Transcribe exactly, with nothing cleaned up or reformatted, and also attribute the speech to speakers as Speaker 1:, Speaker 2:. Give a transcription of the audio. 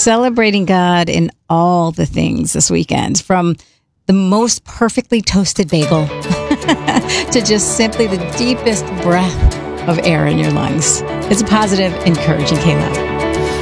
Speaker 1: celebrating God in all the things this weekend, from the most perfectly toasted bagel to just simply the deepest breath of air in your lungs. It's a positive, encouraging K-Love.